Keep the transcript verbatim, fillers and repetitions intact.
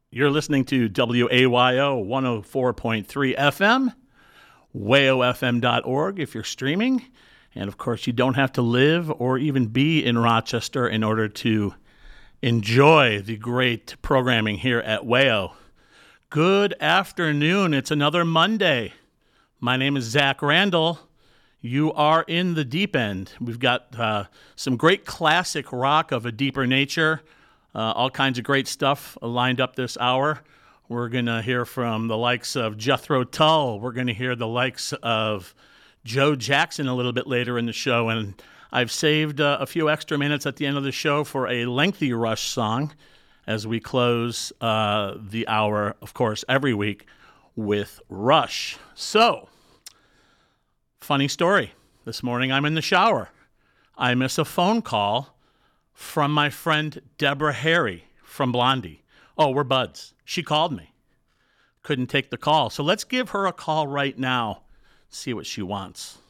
You're listening to W A Y O one oh four point three F M, wayo f m dot org if you're streaming. And, of course, you don't have to live or even be in Rochester in order to enjoy the great programming here at Wayo. Good afternoon. It's another Monday. My name is Zach Randall. You are in the deep end. We've got uh, some great classic rock of a deeper nature, uh, all kinds of great stuff lined up this hour. We're going to hear from the likes of Jethro Tull. We're going to hear the likes of Joe Jackson a little bit later in the show, and I've saved uh, a few extra minutes at the end of the show for a lengthy Rush song as we close uh, the hour, of course, every week with Rush. So, funny story. This morning I'm in the shower. I miss a phone call from my friend Deborah Harry from Blondie. Oh, we're buds. She called me. Couldn't take the call. So let's give her a call right now. See what she wants.